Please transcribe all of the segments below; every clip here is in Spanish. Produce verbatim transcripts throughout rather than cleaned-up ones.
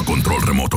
a control remoto.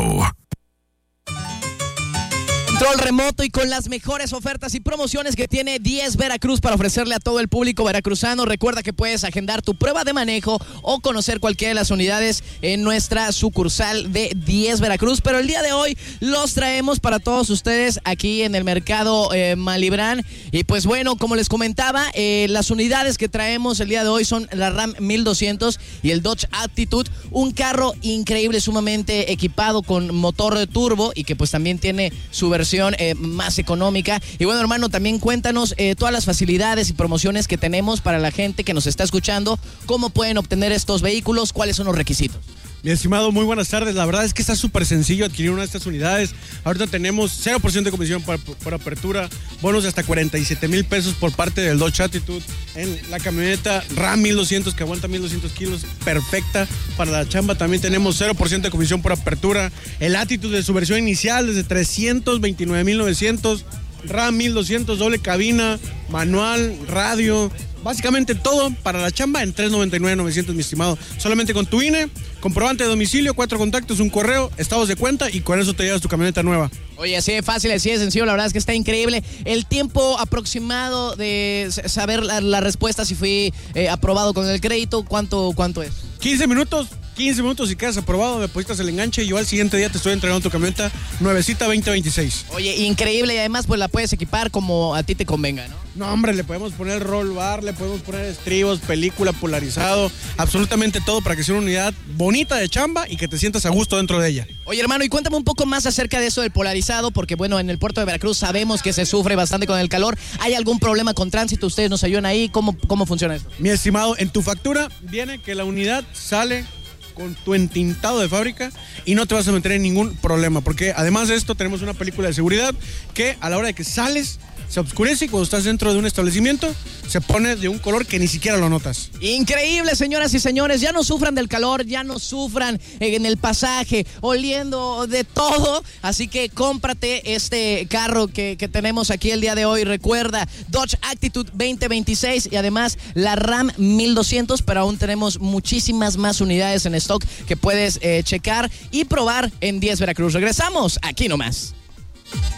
Control remoto y con las mejores ofertas y promociones que tiene diez Veracruz para ofrecerle a todo el público veracruzano. Recuerda que puedes agendar tu prueba de manejo o conocer cualquiera de las unidades en nuestra sucursal de diez Veracruz. Pero el día de hoy los traemos para todos ustedes aquí en el mercado eh, Malibrán. Y pues bueno, como les comentaba, eh, las unidades que traemos el día de hoy son la Ram mil doscientos y el Dodge Attitude. Un carro increíble, sumamente equipado con motor de turbo y que pues también tiene su versión Eh, más económica. Y bueno, hermano, también cuéntanos eh, todas las facilidades y promociones que tenemos para la gente que nos está escuchando. ¿Cómo pueden obtener estos vehículos? ¿Cuáles son los requisitos? Mi estimado, muy buenas tardes. La verdad es que está súper sencillo adquirir una de estas unidades. Ahorita tenemos cero por ciento de comisión por, por apertura, bonos de hasta cuarenta y siete mil pesos por parte del Dodge Attitude. En la camioneta Ram mil doscientos que aguanta mil doscientos kilos, perfecta para la chamba. También tenemos cero por ciento de comisión por apertura. El Attitude de su versión inicial desde trescientos veintinueve mil novecientos. Ram mil doscientos, doble cabina, manual, radio. Básicamente todo para la chamba en trescientos noventa y nueve mil novecientos, mi estimado. Solamente con tu I N E, comprobante de domicilio, cuatro contactos, un correo, estados de cuenta y con eso te llevas tu camioneta nueva. Oye, así de fácil, así de sencillo, la verdad es que está increíble. El tiempo aproximado de saber la, la respuesta si fui eh, aprobado con el crédito, ¿cuánto, cuánto es? quince minutos. quince minutos y quedas aprobado, depositas el enganche y yo al siguiente día te estoy entregando tu camioneta nuevecita veinte veintiséis. Oye, increíble, y además pues la puedes equipar como a ti te convenga, ¿no? No, hombre, le podemos poner roll bar, le podemos poner estribos, película, polarizado, absolutamente todo para que sea una unidad bonita de chamba y que te sientas a gusto dentro de ella. Oye, hermano, y cuéntame un poco más acerca de eso del polarizado, porque bueno, en el puerto de Veracruz sabemos que se sufre bastante con el calor. ¿Hay algún problema con tránsito? ¿Ustedes nos ayudan ahí? ¿Cómo, cómo funciona eso? Mi estimado, en tu factura viene que la unidad sale con tu entintado de fábrica y no te vas a meter en ningún problema, porque además de esto tenemos una película de seguridad que a la hora de que sales se oscurece y cuando estás dentro de un establecimiento se pone de un color que ni siquiera lo notas. Increíble, señoras y señores, ya no sufran del calor, ya no sufran en el pasaje, oliendo de todo, así que cómprate este carro que, que tenemos aquí el día de hoy. Recuerda, Dodge Attitude veinte veintiséis y además la Ram mil doscientos, pero aún tenemos muchísimas más unidades en stock que puedes eh, checar y probar en diez Veracruz. Regresamos aquí nomás.